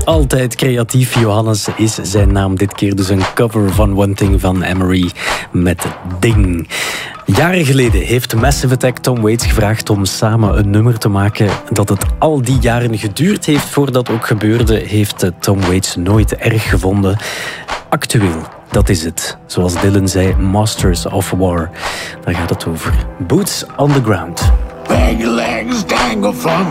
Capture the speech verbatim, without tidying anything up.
Altijd creatief. Johannes is zijn naam. Dit keer dus een cover van One Thing van Emery met Ding. Jaren geleden heeft Massive Attack Tom Waits gevraagd om samen een nummer te maken. Dat het al die jaren geduurd heeft voordat dat ook gebeurde, heeft Tom Waits nooit erg gevonden. Actueel, dat is het. Zoals Dylan zei, Masters of War. Daar gaat het over. Boots on the ground. Big legs dangle from